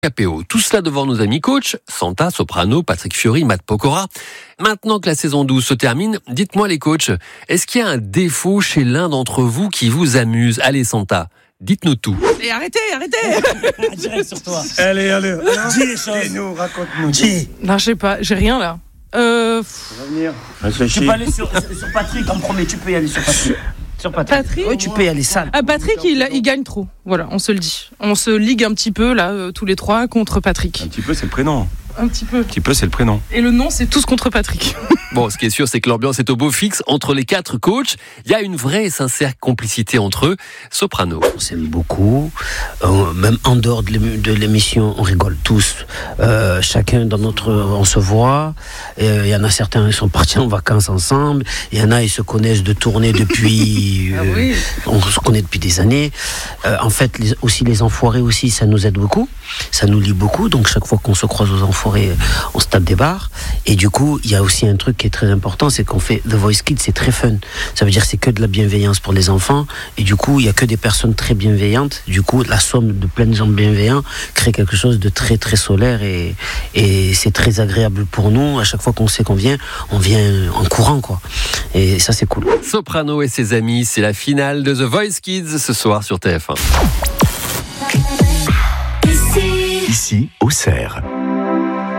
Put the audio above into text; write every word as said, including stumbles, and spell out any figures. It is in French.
K P O. Tout cela devant nos amis coachs, Santa, Soprano, Patrick Fiori, Matt Pokora. Maintenant que la saison douze se termine, dites-moi les coachs, est-ce qu'il y a un défaut chez l'un d'entre vous qui vous amuse ? Allez Santa, dites-nous tout. Et arrêtez, arrêtez Direct sur toi. Allez, allez, Dis les choses. dis-nous, raconte-nous. Dis. Non, je sais pas, j'ai rien là. Euh... Ça va venir. Tu Réfléchis. peux aller sur, sur Patrick en premier, tu peux y aller sur Patrick. Sur Patrick. Patrick Oui, tu peux y aller sale. Ah, Patrick, il, il gagne trop. Voilà, on se le dit. On se ligue un petit peu, là, euh, tous les trois, contre Patrick. Un petit peu, c'est le prénom. Un petit peu. Un petit peu, c'est le prénom. Et le nom, c'est tous contre Patrick. Bon, ce qui est sûr, c'est que l'ambiance est au beau fixe entre les quatre coachs. Il y a une vraie et sincère complicité entre eux. Soprano. On s'aime beaucoup, euh, même en dehors de l'émi- de l'émission, on rigole tous. Euh, chacun dans notre, on se voit. Il euh, y en a certains qui sont partis en vacances ensemble. Il y en a ils se connaissent de tournée depuis. Ah oui. On se connaît depuis des années. Euh, en fait, les, aussi les enfoirés aussi, ça nous aide beaucoup. Ça nous lie beaucoup. Donc chaque fois qu'on se croise aux enfoirés, on se tape des barres. Et du coup, il y a aussi un truc qui est très important, c'est qu'on fait The Voice Kids, c'est très fun. Ça veut dire que c'est que de la bienveillance pour les enfants. Et du coup, il y a que des personnes très bienveillantes. Du coup, la somme de plein de gens bienveillants crée quelque chose de très très solaire et, et c'est très agréable pour nous. À chaque fois qu'on sait qu'on vient, on vient en courant, quoi. Et ça, c'est cool. Soprano et ses amis, c'est la finale de The Voice Kids ce soir sur T F un. Ici, Auxerre.